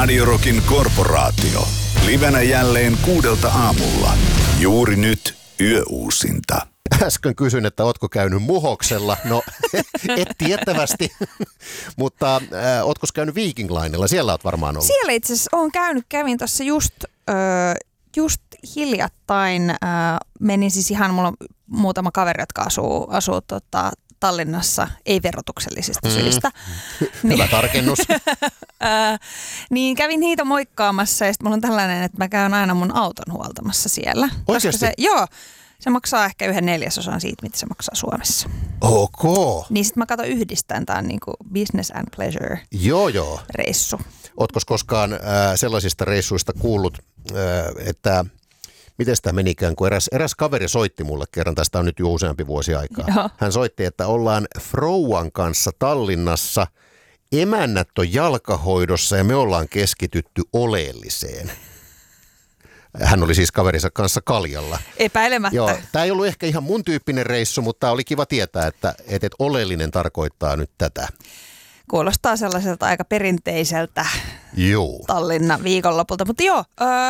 Radio Rockin korporaatio. Livenä jälleen 6 aamulla. Juuri nyt yöuusinta. Äsken kysyin, että ootko käynyt Muhoksella. No, et tiettävästi. Mutta ootko käynyt Viking Linella? Siellä oot varmaan ollut. Siellä itse asiassa olen käynyt. Kävin tuossa just hiljattain. Menin siis ihan, mulla on muutama kaveri, jotka asuu Tallinnassa, ei verotuksellisista syistä. Hyvä tarkennus. Niin kävin niitä moikkaamassa ja sitten mulla on tällainen, että mä käyn aina mun auton huoltamassa siellä. Oikeasti? Se maksaa ehkä 1/4 siitä, mitä se maksaa Suomessa. Ok. Niin sitten mä katson yhdistään, tää on niinku business and pleasure reissu. Ootko koskaan sellaisista reissuista kuullut, että miten sitä menikään, kun eräs kaveri soitti mulle kerran, tästä on nyt jo useampi vuosi aikaa. Joo. Hän soitti, että ollaan Frouan kanssa Tallinnassa, emännät on jalkahoidossa ja me ollaan keskitytty oleelliseen. Hän oli siis kaverinsa kanssa kaljalla. Epäilemättä. Joo, tämä ei ollut ehkä ihan mun tyyppinen reissu, mutta oli kiva tietää, että oleellinen tarkoittaa nyt tätä. Kuulostaa sellaiselta aika perinteiseltä Tallinna viikonlopulta. Mutta joo,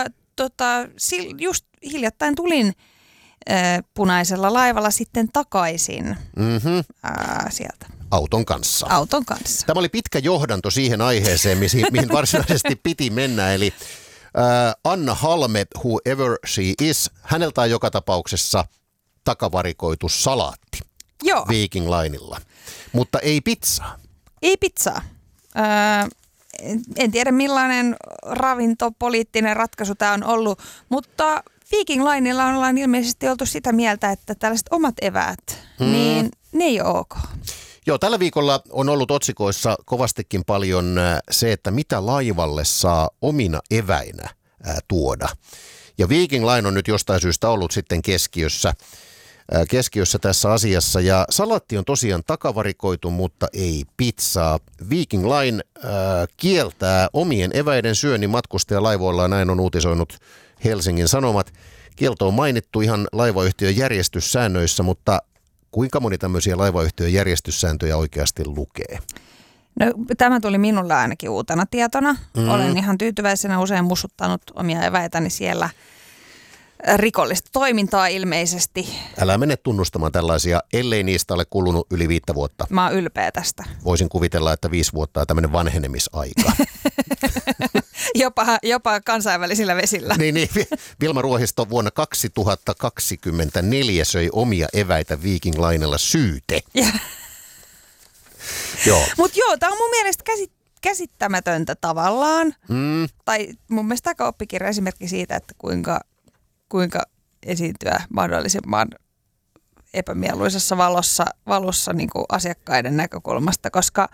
just hiljattain tulin punaisella laivalla sitten takaisin sieltä. Auton kanssa. Tämä oli pitkä johdanto siihen aiheeseen, mihin varsinaisesti piti mennä, eli Anna Halme, whoever she is, häneltä on joka tapauksessa takavarikoitu salaatti. Joo. Viking Linella, mutta ei pizzaa. Ei pizzaa. En tiedä millainen ravintopoliittinen ratkaisu tämä on ollut, mutta Viking Linella ollaan ilmeisesti oltu sitä mieltä, että tällaiset omat eväät, niin ne ei ole ok. Joo, tällä viikolla on ollut otsikoissa kovastikin paljon se, että mitä laivalle saa omina eväinä tuoda. Ja Viking Line on nyt jostain syystä ollut sitten keskiössä tässä asiassa. Ja salaatti on tosiaan takavarikoitu, mutta ei pizzaa. Viking Line kieltää omien eväiden syönnin matkustajalaivoilla, näin on uutisoinut Helsingin Sanomat. Kielto on mainittu ihan laivayhtiön järjestyssäännöissä, mutta kuinka moni tämmöisiä laivayhtiön järjestyssääntöjä oikeasti lukee? No, tämä tuli minulle ainakin uutena tietona. Olen ihan tyytyväisenä usein mussuttanut omia eväitäni siellä. Rikollista toimintaa ilmeisesti. Älä mene tunnustamaan tällaisia, ellei niistä ole kulunut yli 5 vuotta. Mä oon ylpeä tästä. Voisin kuvitella, että 5 vuotta on tämmöinen vanhenemisaika. jopa kansainvälisillä vesillä. Niin. Vilma Ruohisto vuonna 2024 söi omia eväitä Viking Linella syyte. Mutta tämä on mun mielestä käsittämätöntä tavallaan. Tai mun mielestä aika oppikirja esimerkki siitä, että kuinka esiintyä mahdollisimman epämieluisessa valossa niin kuin asiakkaiden näkökulmasta, koska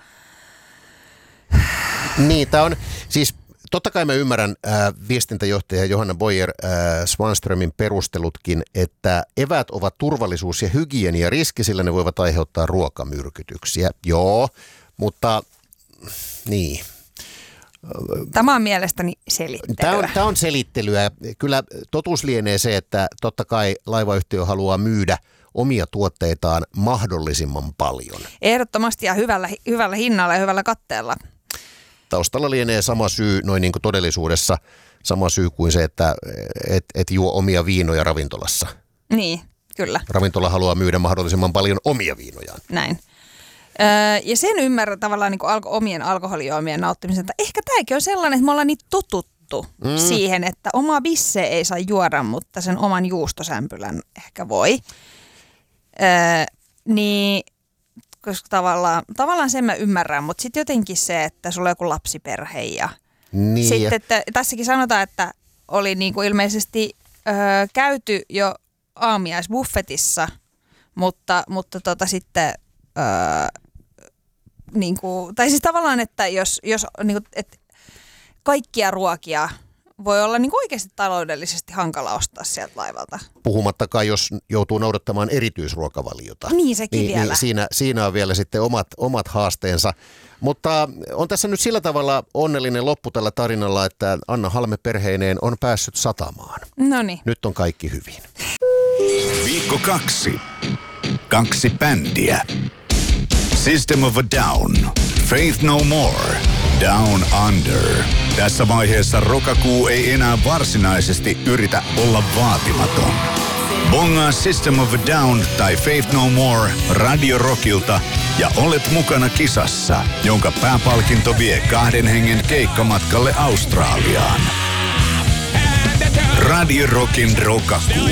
niin, tämä on siis totta kai mä ymmärrän viestintäjohtaja Johanna Boyer Swanströmin perustelutkin, että eväät ovat turvallisuus- ja hygieniariski, sillä ne voivat aiheuttaa ruokamyrkytyksiä. Joo, mutta niin. Tämä on mielestäni selittelyä. Tämä on selittelyä. Kyllä totuus lienee se, että totta kai laivayhtiö haluaa myydä omia tuotteitaan mahdollisimman paljon. Ehdottomasti ja hyvällä hinnalla ja hyvällä katteella. Taustalla lienee sama syy noin niin kuin todellisuudessa, sama syy kuin se, että et juo omia viinoja ravintolassa. Niin, kyllä. Ravintola haluaa myydä mahdollisimman paljon omia viinojaan. Näin. Ja sen ymmärrän tavallaan niin kuin omien alkoholijuomien nauttimisen. Ehkä tämäkin on sellainen, että me ollaan niin totuttu siihen, että oma bisse ei saa juoda, mutta sen oman juustosämpylän ehkä voi. Niin, koska tavallaan sen mä ymmärrän, mutta sitten jotenkin se, että sulla on joku lapsiperhe ja niin. Sitten että tässäkin sanotaan, että oli niin kuin ilmeisesti käyty jo aamiaisbuffetissa, mutta sitten niin kuin, tai siis tavallaan, että jos niin kuin, että kaikkia ruokia voi olla niin kuin oikeasti taloudellisesti hankala ostaa sieltä laivalta. Puhumattakaan, jos joutuu noudattamaan erityisruokavaliota. Niin, sekin vielä. Siinä on vielä sitten omat haasteensa. Mutta on tässä nyt sillä tavalla onnellinen loppu tällä tarinalla, että Anna Halme perheineen on päässyt satamaan. Noniin. Nyt on kaikki hyvin. Viikko 2. 2 bändiä. System of a Down, Faith No More Down Under. Tässä vaiheessa rokakuu ei enää varsinaisesti yritä olla vaatimaton. Bongaa System of a Down tai Faith No More Radio Rockilta ja olet mukana kisassa, jonka pääpalkinto vie 2 hengen keikkamatkalle Australiaan. Radio Rockin rokakuu.